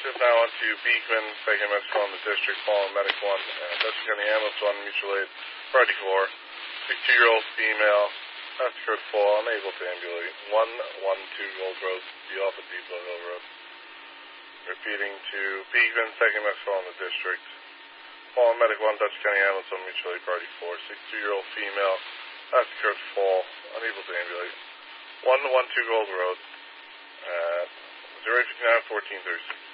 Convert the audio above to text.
Shift now on to Beekman, second message on the district, following medic 1, Dutchess County Ambulance 1, mutual aid, priority 4, 62-year-old female, has occurred fall, unable to ambulate, 112 Gold Road, the off at Depot Hill Road. Repeating to Beekman, second message on the district, following medic 1, Dutchess County Ambulance 1, mutual aid, priority 4, 62-year-old female, has occurred fall, unable to ambulate, 112 Gold Road, 059 1436.